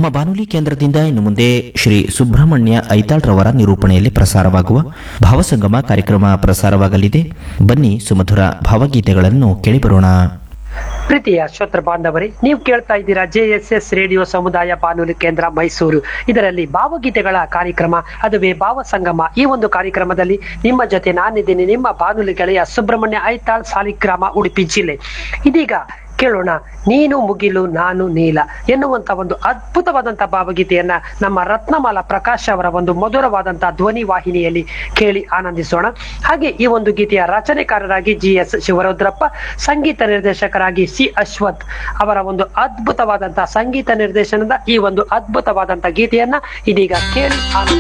ನಮ್ಮ ಬಾನುಲಿ ಕೇಂದ್ರದಿಂದ ಇನ್ನು ಮುಂದೆ ಶ್ರೀ ಸುಬ್ರಹ್ಮಣ್ಯ ಐತಾಳ್ರವರ ನಿರೂಪಣೆಯಲ್ಲಿ ಪ್ರಸಾರವಾಗುವ ಭಾವಸಂಗಮ ಕಾರ್ಯಕ್ರಮ ಪ್ರಸಾರವಾಗಲಿದೆ. ಬನ್ನಿ ಸುಮಧುರ ಭಾವಗೀತೆಗಳನ್ನು ಕೇಳಿಬರೋಣ. ಪ್ರೀತಿಯ ಶ್ರೋತೃ ಬಾಂಧವರೇ, ನೀವು ಕೇಳ್ತಾ ಇದ್ದೀರಾ JSS ರೇಡಿಯೋ ಸಮುದಾಯ ಬಾನುಲಿ ಕೇಂದ್ರ ಮೈಸೂರು. ಇದರಲ್ಲಿ ಭಾವಗೀತೆಗಳ ಕಾರ್ಯಕ್ರಮ, ಅದುವೇ ಭಾವ ಸಂಗಮ. ಈ ಒಂದು ಕಾರ್ಯಕ್ರಮದಲ್ಲಿ ನಿಮ್ಮ ಜೊತೆ ನಾನಿದ್ದೀನಿ, ನಿಮ್ಮ ಬಾನುಲಿ ಗೆಳೆಯ ಸುಬ್ರಹ್ಮಣ್ಯ ಐತಾಳ್, ಸಾಲಿಗ್ರಾಮ, ಉಡುಪಿ ಜಿಲ್ಲೆ. ಇದೀಗ ಕೇಳೋಣ ನೀನು ಮುಗಿಲು ನಾನು ನೀಲ ಎನ್ನುವಂತ ಒಂದು ಅದ್ಭುತವಾದಂತಹ ಭಾವಗೀತೆಯನ್ನ ನಮ್ಮ ರತ್ನಮಾಲಾ ಪ್ರಕಾಶ್ ಅವರ ಒಂದು ಮಧುರವಾದಂತಹ ಧ್ವನಿ ವಾಹಿನಿಯಲ್ಲಿ ಕೇಳಿ ಆನಂದಿಸೋಣ. ಹಾಗೆ ಈ ಒಂದು ಗೀತೆಯ ರಚನೆಕಾರರಾಗಿ GS ಶಿವರುದ್ರಪ್ಪ, ಸಂಗೀತ ನಿರ್ದೇಶಕರಾಗಿ C ಅಶ್ವಥ್ ಅವರ ಒಂದು ಅದ್ಭುತವಾದಂತಹ ಸಂಗೀತ ನಿರ್ದೇಶನದ ಈ ಒಂದು ಅದ್ಭುತವಾದಂತಹ ಗೀತೆಯನ್ನ ಇದೀಗ ಕೇಳಿ ಆನಂದ